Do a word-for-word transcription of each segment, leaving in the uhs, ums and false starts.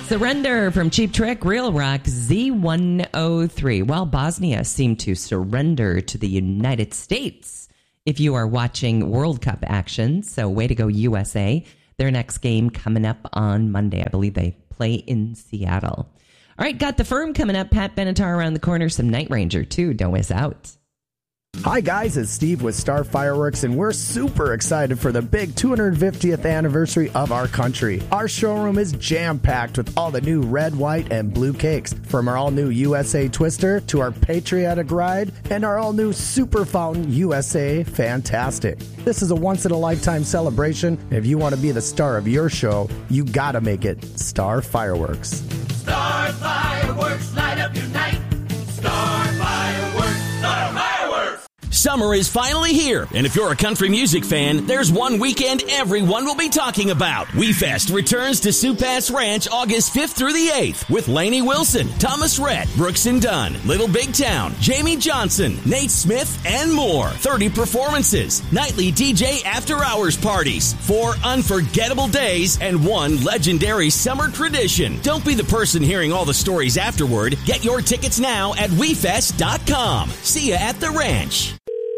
Surrender from Cheap Trick, Real Rock, Z one oh three. While Bosnia seemed to surrender to the United States, if you are watching World Cup action, so way to go U S A. Their next game coming up on Monday. I believe they play in Seattle. All right, got The Firm coming up. Pat Benatar around the corner. Some Night Ranger, too. Don't miss out. Hi guys, it's Steve with Star Fireworks, and we're super excited for the big two hundred fiftieth anniversary of our country. Our showroom is jam-packed with all the new red, white, and blue cakes, from our all-new U S A Twister to our Patriotic Ride and our all-new Super Fountain U S A Fantastic. This is a once-in-a-lifetime celebration. If you want to be the star of your show, you gotta make it Star Fireworks. Star Fireworks, light up your night. Star Fireworks, Star Fireworks. Summer is finally here, and if you're a country music fan, there's one weekend everyone will be talking about. WeFest returns to Sioux Pass Ranch August fifth through the eighth with Lainey Wilson, Thomas Rhett, Brooks and Dunn, Little Big Town, Jamie Johnson, Nate Smith, and more. thirty performances, nightly D J after-hours parties, four unforgettable days, and one legendary summer tradition. Don't be the person hearing all the stories afterward. Get your tickets now at we fest dot com. See ya at the ranch.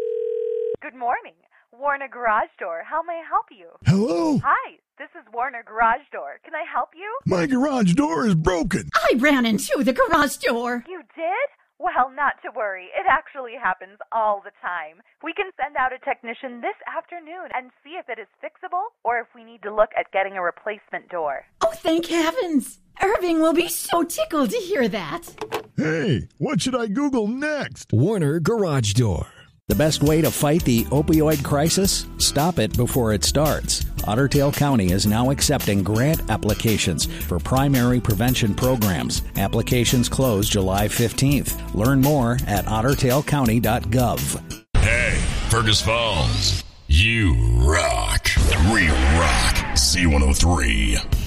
Good morning. Warner Garage Door. How may I help you? Hello? Hi, this is Warner Garage Door. Can I help you? My garage door is broken. I ran into the garage door. You did? Well, not to worry. It actually happens all the time. We can send out a technician this afternoon and see if it is fixable or if we need to look at getting a replacement door. Oh, thank heavens. Irving will be so tickled to hear that. Hey, what should I Google next? Warner Garage Door. The best way to fight the opioid crisis? Stop it before it starts. Otter Tail County is now accepting grant applications for primary prevention programs. Applications close July fifteenth. Learn more at otter tail county dot gov. Hey, Fergus Falls, you rock. We rock. C one oh three.